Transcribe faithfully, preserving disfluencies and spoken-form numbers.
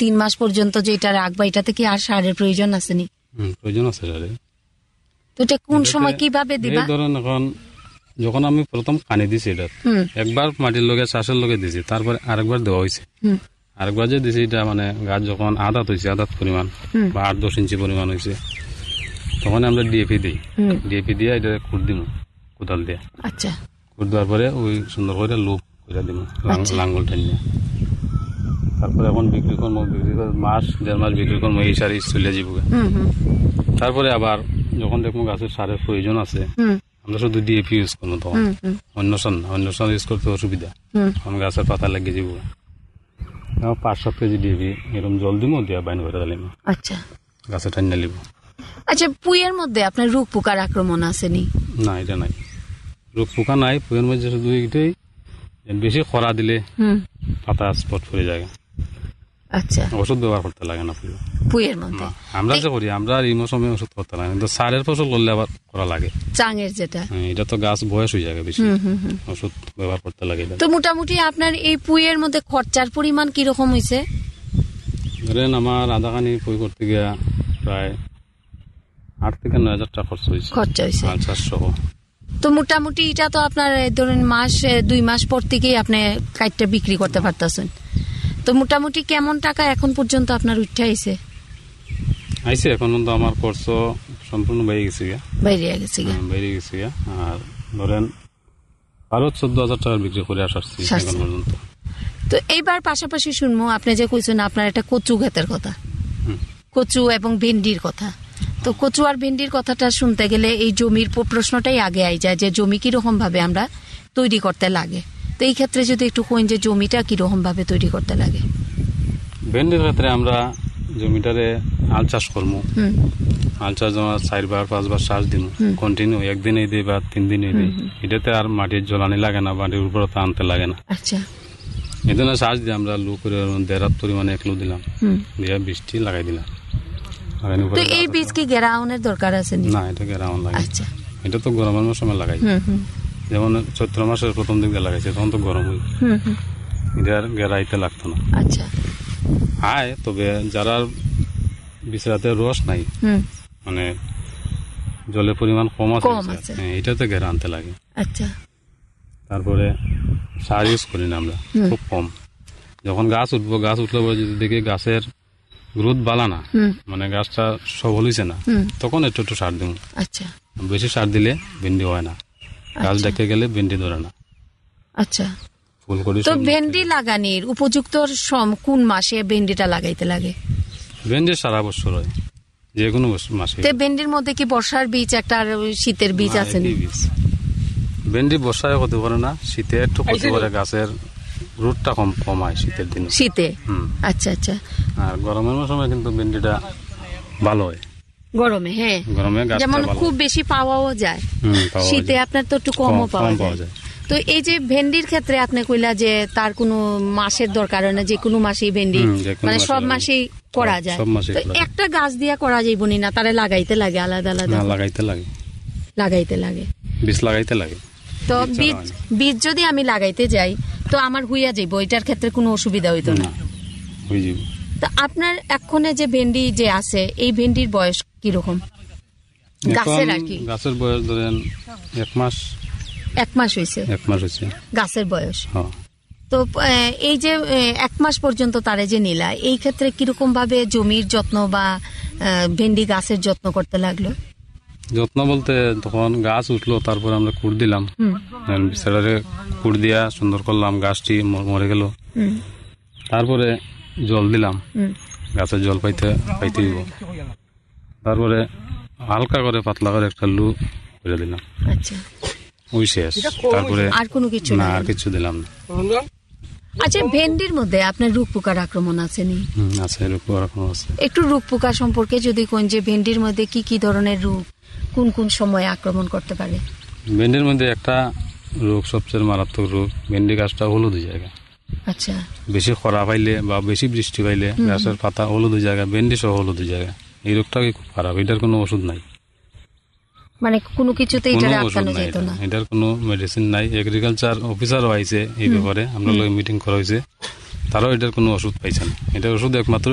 তিন মাস পর্যন্ত যেটা রাখবা, এটাতে কি আর সারের প্রয়োজন আছে নি? প্রয়োজন আছে সারের। তো এটা কোন সময় কিভাবে দিবা? ধরেন এখন যখন আমি প্রথম পানি দিছি, এটা একবার মাটির লগে চাষের লগে দিছি, তারপরে আরেকবার দেওয়া হয়েছে। আরেকবার যে দিছি এটা মানে গাছ যখন আদাত হয়েছে, আদাত পরিমাণ বা আট দশ ইঞ্চি পরিমাণ হয়েছে, তখন আমরা ডিএপি দিই। ডিএপি দিয়ে এটা খুঁট দিব কোদাল দিয়ে। আচ্ছা, খুঁট দেওয়ার পরে ওই সুন্দর করে লুপ করে দিব লাঙ্গল টেনে। তারপরে এখন বিক্রি করবো, বিক্রি করে মাস দেড় মাস বিক্রি করবো, এই সার চলে যাব। তারপরে আবার যখন দেখবো গাছের সারের প্রয়োজন আছে, আমরা শুধু ডিএপি ইউজ করবো। তখন অন্য সার না, অন্য সার ইউজ করতে অসুবিধা, কারণ গাছের পাতা লেগে যাব। পাঁচ সাত কেজি ডিএপি এরকম জল দিব, দিয়া বাইন করে দিলাম। আচ্ছা, গাছে টাইনা লিব। আচ্ছা, পুইয়ের মধ্যে আপনার রোগ পোকার আক্রমণ আসেনি? না, এটা নাই, রোগ পোকা নাই পুইয়ের মধ্যে। শুধু এইটাই বেশি খরা দিলে পাতা স্পট পড়ে যায়। আচ্ছা, ওষুধ ব্যবহার করতে লাগে না পুইয়ের মধ্যে। আমরা যে করি, আমরা এই মৌসুমে ওষুধ করতে লাগে, কিন্তু সারের ফসল করলে আবার করা লাগে। চাঙের যেটা, এটা তো গাছ বয়স হয়ে যায়, বেশি ওষুধ ব্যবহার করতে লাগে। তো মোটামুটি আপনার এই পুইয়ের মধ্যে খরচার পরিমাণ কিরকম হয়েছে? ধরেন আমার আধাখানি পুই করতে গিয়া প্রায় আট থেকে নয় হাজার টাকা খরচ হয়েছে। খরচা হয়েছে চারশো। তো মোটামুটি এটা তো আপনার ধরেন মাস দুই মাস পর থেকেই আপনি কাইটটা বিক্রি করতে পারতেছেন। তো মোটামুটি কেমন টাকা এখন পর্যন্ত আপনার উঠে আইছে? আইছে এখন পর্যন্ত আমার খরচ সম্পূর্ণ বাইরে গেছে গিয়া। বাইরে গেছে গিয়া বাইরে গেছে গিয়া আর ধরেন বারো চোদ্দ হাজার টাকার বিক্রি করে আসছি এখন পর্যন্ত। তো এইবার পাশাপাশি শুনবো, আপনি যে কইছেন আপনার একটা কচু ক্ষেতের কথা, কচু এবং ভেন্ডির কথা। তো কচু আর ভেন্ডির কথাটা শুনতে গেলে এই জমির প্রশ্নটাই আগে আই যায়, যে জমি কিরকম ভাবে আমরা তৈরি করতে লাগে। তো এই ক্ষেত্রে যদি একটু কইন যে জমিটা কিরকম ভাবে তৈরি করতে লাগে। ভেন্ডির ক্ষেত্রে আমরা জমিটারে আল চাষ করবো। আল চাষ জমা চারবার পাঁচবার চাষ দিব কন্টিনিউ, একদিনই দিই বা তিন দিনই দিই। এটাতে আর মাটির জলানি লাগে না, মাটির উর্বরতা আনতে লাগে না। আচ্ছা, এই জন্য চাষ দিয়ে আমরা লু করে দেড় হাত পরিমাণে এক লু দিলাম, দিয়ে বৃষ্টি লাগাই দিলাম। তো এই বীজ কি গেরাউনের দরকার আছে? না, এটা গেরাউন লাগে। আচ্ছা, এটা তো গরমের মৌসুমে লাগাই। যেমন চৈত্র মাসের প্রথম দিকে লাগাইছে, তখন তো গরম হই, এটা গেরাইতে লাগতো না। আচ্ছা, হায় তবে যারা বিচরাতে রস নাই, মানে জলের পরিমাণ কম আছে, এটাতে ঘেরা আনতে লাগে। আচ্ছা, তারপরে সার ইউজ করি না আমরা, খুব কম। যখন গাছ উঠবো, গাছ উঠলে পরে যদি দেখি গাছের গ্রোথ বালা না, মানে গাছটা সবল হয়েছে না, তখন একটু একটু সার দিব। আচ্ছা, বেশি সার দিলে ভেন্ডি হয় না, গাছ ডেকে গেলে ভেন্ডি ধরে না। আচ্ছা, তো ভেন্ডি লাগানির উপযুক্ত কোন মাসে ভেন্ডিটা লাগাইতে লাগে? ভেন্ডি সারা বছর হয়, যে কোনো মাসে। ভেন্ডির মধ্যে কি বর্ষার বীজ একটা আর শীতের বীজ আছে? ভেন্ডি বর্ষায় হতে পারে না, শীতে একটু হতে পারে। গাছের রুটটা কম কমায় শীতের দিনে, শীতে। আচ্ছা আচ্ছা। আর গরমের মৌসুমে কিন্তু ভেন্ডিটা ভালো হয়। গরমে, হ্যাঁ, গরমে যেমন খুব বেশি পাওয়াও যায়, শীতে আপনার তো একটু কমও পাওয়া যায়। তো এই যে ভেন্ডির ক্ষেত্রে আপনি কইলা যে তার কোনো মাসের দরকার হয় না, যে কোনো মাসেই ভেন্ডি মানে সব মাসেই করা যায়। তো একটা গাছ দিয়া করা যাইবনি না, তারে লাগাইতে লাগে আলাদা আলাদা? লাগাইতে লাগে, লাগাইতে লাগে, বীজ লাগাইতে লাগে। তো বীজ বীজ যদি আমি লাগাইতে যাই তো আমার হইয়া যাইব, এটার ক্ষেত্রে কোনো অসুবিধা হইতো না? হয়ে যাবে। তো আপনার এখনে যে ভেন্ডি যে আছে, এই ভেন্ডির বয়স কিরকম গাছের? আর কি গাছের বয়স ধরেন এক মাস। এক মাস হয়েছে? এক মাস হয়েছে গাছের বয়স। তো এই যে এক মাস পর্যন্ত তারে যে নিলা, এই ক্ষেত্রে কিরকম ভাবে জমির যত্ন বা ভেন্ডি গাছের যত্ন করতে লাগলো? যত্ন বলতে তখন গাছ উঠলো, তারপর আমরা কুড় দিলাম, বিছাড়ারে কুড় দিয়া সুন্দর করলাম, গাছটি মরে গেল। তারপরে জল দিলাম, গাছের জল পাইতে পাইতে দিব। তারপরে হালকা করে পাতলা করে একটা লু করে দিলাম। আচ্ছা, ওই শেষ। তারপরে আর কোনো কিছু না, আর কিছু দিলাম না। আচ্ছা, ভেন্ডির মধ্যে আপনার রোগ পোকার আক্রমণ আছে নি? আছে, রোগ পোকার আক্রমণ আছে। একটু রোগ পোকা সম্পর্কে যদি কোন, যে ভেন্ডির মধ্যে কি কি ধরনের রোগ কোন কোন সময় আক্রমণ করতে পারে? ভেন্ডির মধ্যে একটা রোগ, সবচেয়ে মারাত্মক রোগ, ভেন্ডি গাছটা হলুদ হয়ে যায়। আচ্ছা, বেশি খরা পাইলে বা বেশি বৃষ্টি পাইলে গাছের পাতা হলুদ হয়ে যায়, ভেন্ডি সহ হলুদ হয়ে যায়। এই রোগটা খুব খারাপ, এটার কোনো ওষুধ নাই, মানে কোনো কিছুতে এটার আটকানো যেত না, এটার কোনো মেডিসিন নাই। এগ্রিকালচার অফিসারও আইছে এই ব্যাপারে, আমরা মিটিং করা হয়েছে, তারাও এটার কোনো ওষুধ পাইছে না। এটার ওষুধ একমাত্র